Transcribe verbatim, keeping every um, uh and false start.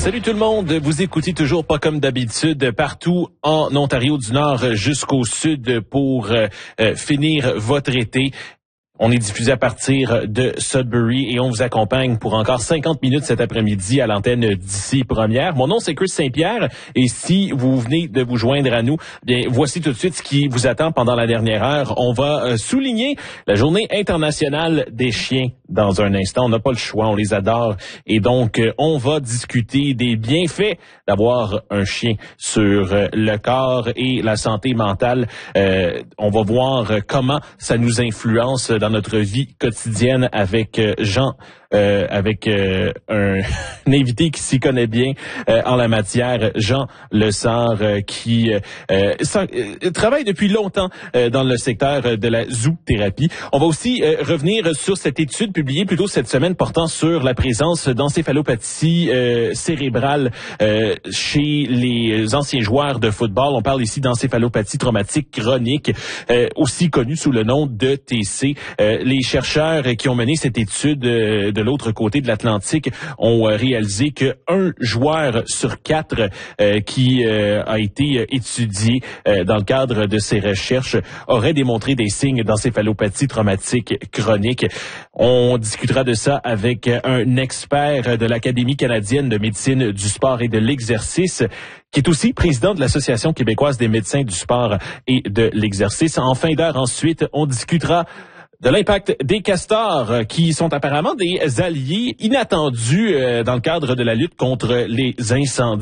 Salut tout le monde, vous écoutez toujours pas comme d'habitude partout en Ontario du Nord jusqu'au Sud pour euh, euh, finir votre été. On est diffusé à partir de Sudbury et on vous accompagne pour encore cinquante minutes cet après-midi à l'antenne d'ici Première. Mon nom, c'est Chris Saint-Pierre et si vous venez de vous joindre à nous, bien voici tout de suite ce qui vous attend pendant la dernière heure. On va euh, souligner la Journée internationale des chiens dans un instant. On n'a pas le choix, on les adore et donc euh, on va discuter des bienfaits d'avoir un chien sur euh, le corps et la santé mentale. Euh, on va voir euh, comment ça nous influence dans notre vie quotidienne avec euh, Jean, euh, avec euh, un, un invité qui s'y connaît bien euh, en la matière, Jean Lessard, euh, qui euh, euh, travaille depuis longtemps euh, dans le secteur de la zoothérapie. On va aussi euh, revenir sur cette étude publiée plus tôt cette semaine portant sur la présence d'encéphalopathie euh, cérébrale euh, chez les anciens joueurs de football. On parle ici d'encéphalopathie traumatique chronique, euh, aussi connue sous le nom de T C. Euh, les chercheurs qui ont mené cette étude euh, de l'autre côté de l'Atlantique ont euh, réalisé que un joueur sur quatre euh, qui euh, a été étudié euh, dans le cadre de ces recherches aurait démontré des signes d'encéphalopathie traumatique chronique. On discutera de ça avec un expert de l'Académie canadienne de médecine du sport et de l'exercice, qui est aussi président de l'Association québécoise des médecins du sport et de l'exercice. En fin d'heure, ensuite, on discutera de l'impact des castors qui sont apparemment des alliés inattendus euh, dans le cadre de la lutte contre les incendies.